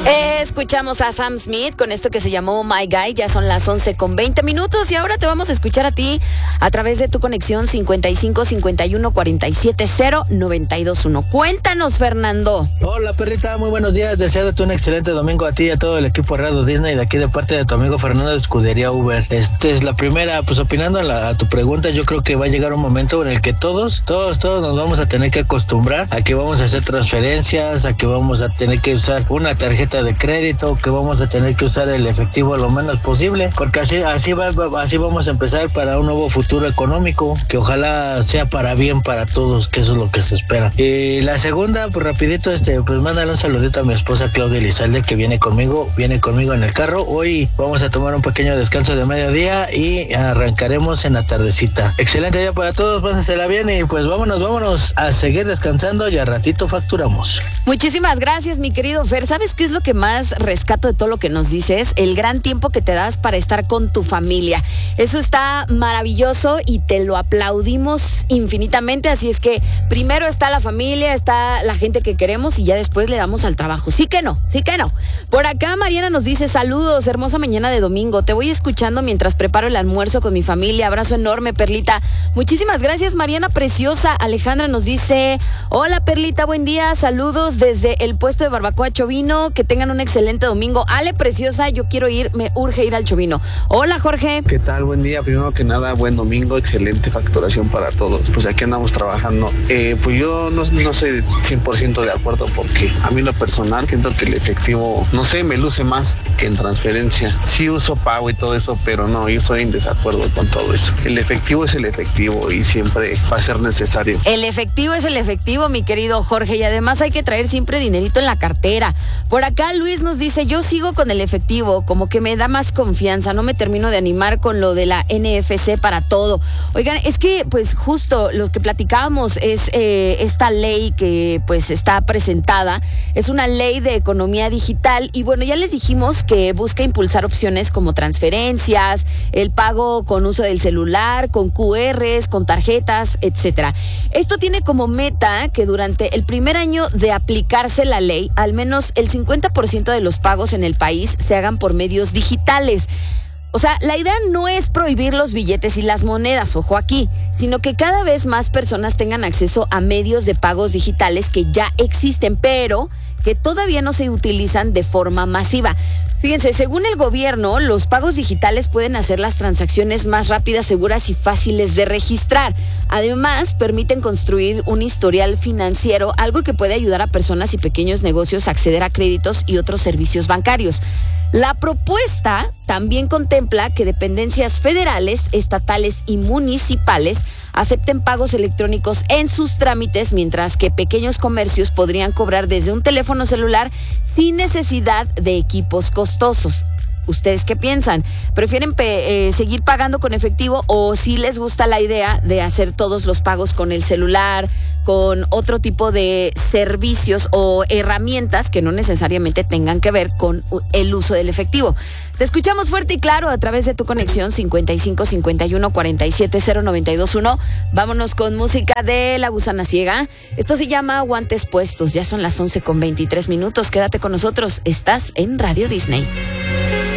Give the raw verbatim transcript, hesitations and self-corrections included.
Escuchamos a Sam Smith con esto que se llamó My Guy. Ya son las once con veinte minutos y ahora te vamos a escuchar a ti a través de tu conexión cincuenta y cinco cincuenta y uno cuarenta y siete cero noventa y dos uno. Cuéntanos, Fernando. Hola, perrita, muy buenos días. Deseándote un excelente domingo a ti y a todo el equipo de Radio Disney de aquí de parte de tu amigo Fernando de Escudería Uber. Esta es la primera, pues opinando a, la, a tu pregunta, yo creo que va a llegar un momento en el que todos, todos, todos nos vamos a tener que acostumbrar a que vamos a hacer transferencias, a que vamos a tener que usar una tarjeta de crédito, que vamos a tener que usar el efectivo lo menos posible, porque así así va, así vamos a empezar para un nuevo futuro económico, que ojalá sea para bien para todos, que eso es lo que se espera. Y la segunda, pues rapidito, este, pues mándale un saludito a mi esposa Claudia Elizalde, que viene conmigo, viene conmigo en el carro. Hoy vamos a tomar un pequeño descanso de mediodía y arrancaremos en la tardecita. Excelente día para todos, pásensela bien y pues vámonos, vámonos a seguir descansando y a ratito facturamos. Muchísimas gracias, mi querido Fer. ¿Sabes qué es lo que más rescato de todo lo que nos dices? El gran tiempo que te das para estar con tu familia. Eso está maravilloso y te lo aplaudimos infinitamente. Así es que primero está la familia, está la gente que queremos y ya después le damos al trabajo. Sí que no, sí que no. Por acá Mariana nos dice: saludos, hermosa mañana de domingo. Te voy escuchando mientras preparo el almuerzo con mi familia. Abrazo enorme, Perlita. Muchísimas gracias, Mariana preciosa. Alejandra nos dice: hola, Perlita, buen día. Saludos desde el puesto de barbacoa Chovino. Que tengan un excelente domingo. Ale preciosa, yo quiero ir, me urge ir al Chovino. Hola, Jorge. ¿Qué tal? Buen día. Primero que nada, buen domingo, excelente facturación para todos. Pues aquí andamos trabajando. Eh, pues yo no, no soy cien por ciento de acuerdo, porque a mí lo personal siento que el efectivo, no sé, me luce más que en transferencia. Sí uso pago y todo eso, pero no, yo estoy en desacuerdo con todo eso. El efectivo es el efectivo y siempre va a ser necesario. El efectivo es el efectivo, mi querido Jorge, y además hay que traer siempre dinerito en la cartera. Por acá Luis nos dice: yo sigo con el efectivo, como que me da más confianza, no me termino de animar con lo de la N F C para todo. Oigan, es que pues justo lo que platicábamos es eh, esta ley que pues está presentada, es una ley de economía digital y bueno, ya les dijimos que busca impulsar opciones como transferencias, el pago con uso del celular, con Q Rs, con tarjetas, etcétera. Esto tiene como meta que durante el primer año de aplicarse la ley, al menos el cincuenta por ciento de los pagos en el país se hagan por medios digitales. O sea, la idea no es prohibir los billetes y las monedas, ojo aquí, sino que cada vez más personas tengan acceso a medios de pagos digitales que ya existen, pero que todavía no se utilizan de forma masiva. Fíjense, según el gobierno, los pagos digitales pueden hacer las transacciones más rápidas, seguras y fáciles de registrar. Además, permiten construir un historial financiero, algo que puede ayudar a personas y pequeños negocios a acceder a créditos y otros servicios bancarios. La propuesta también contempla que dependencias federales, estatales y municipales acepten pagos electrónicos en sus trámites, mientras que pequeños comercios podrían cobrar desde un teléfono celular sin necesidad de equipos costosos. ¿Ustedes qué piensan? ¿Prefieren pe- eh, seguir pagando con efectivo o si les gusta la idea de hacer todos los pagos con el celular, con otro tipo de servicios o herramientas que no necesariamente tengan que ver con el uso del efectivo? Te escuchamos fuerte y claro a través de tu conexión cincuenta y cinco cincuenta y uno cuarenta y siete cero noventa y dos uno. Vámonos con música de La Gusana Ciega. Esto se llama Guantes Puestos. Ya son las once con veintitrés minutos. Quédate con nosotros. Estás en Radio Disney.